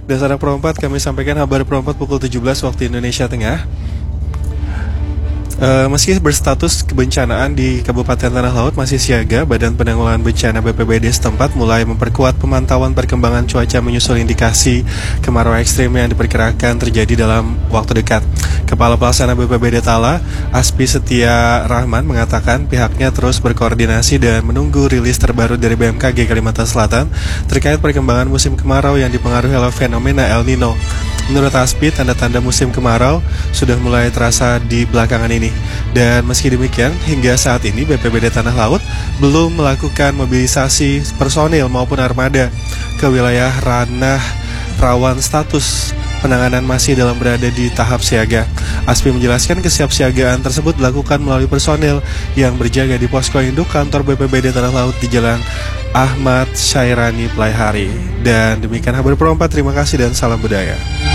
Dan sanak Pro 4, kami sampaikan kabar Pro 4 pukul 17 waktu Indonesia Tengah. Meski berstatus kebencanaan di Kabupaten Tanah Laut masih siaga, Badan Penanggulangan Bencana BPBD setempat mulai memperkuat pemantauan perkembangan cuaca menyusul indikasi kemarau ekstrim yang diperkirakan terjadi dalam waktu dekat. Kepala Pelaksana BPBD Tala, Aspi Setia Rahman, mengatakan pihaknya terus berkoordinasi dan menunggu rilis terbaru dari BMKG Kalimantan Selatan terkait perkembangan musim kemarau yang dipengaruhi oleh fenomena El Nino. Menurut Aspi, tanda-tanda musim kemarau sudah mulai terasa di belakangan ini. Dan meski demikian, hingga saat ini BPBD Tanah Laut belum melakukan mobilisasi personil maupun armada ke wilayah ranah rawan. Status penanganan masih dalam berada di tahap siaga. Aspi menjelaskan kesiapsiagaan tersebut dilakukan melalui personil yang berjaga di posko induk kantor BPBD Tanah Laut di Jalan Ahmad Syairani Pelaihari. Dan demikian kabar Pro 4, terima kasih dan salam budaya.